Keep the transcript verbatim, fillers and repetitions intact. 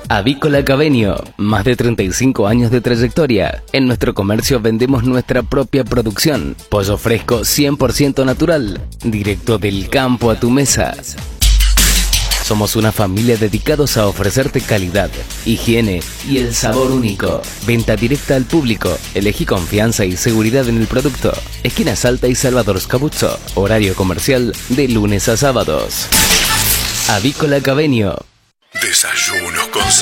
Avícola Cabenio, más de treinta y cinco años de trayectoria. En nuestro comercio vendemos nuestra propia producción. Pollo fresco cien por ciento natural, directo del campo a tu mesa. Somos una familia dedicados a ofrecerte calidad, higiene y el sabor único. Venta directa al público. Elegí confianza y seguridad en el producto. Esquina Salta y Salvador Scabuzzo. Horario comercial de lunes a sábados. Avícola Cabenio. Desayunos con